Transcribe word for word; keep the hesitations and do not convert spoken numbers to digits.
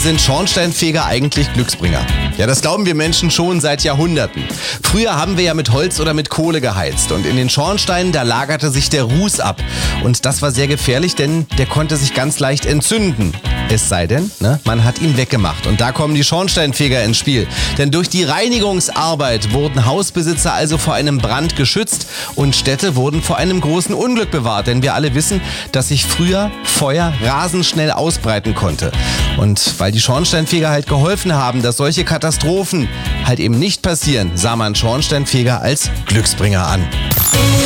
sind Schornsteinfeger eigentlich Glücksbringer? Ja, das glauben wir Menschen schon seit Jahrhunderten. Früher haben wir ja mit Holz oder mit Kohle geheizt und in den Schornsteinen, da lagerte sich der Ruß ab. Und das war sehr gefährlich, denn der konnte sich ganz leicht entzünden. Es sei denn, ne, man hat ihn weggemacht. Und da kommen die Schornsteinfeger ins Spiel. Denn durch die Reinigungsarbeit wurden Hausbesitzer also vor einem Brand geschützt und Städte wurden vor einem großen Unglück bewahrt. Denn wir alle wissen, dass sich früher Feuer rasend schnell ausbreiten konnte. Und weil die Schornsteinfeger halt geholfen haben, dass solche Katastrophen halt eben nicht passieren, sah man Schornsteinfeger als Glücksbringer an.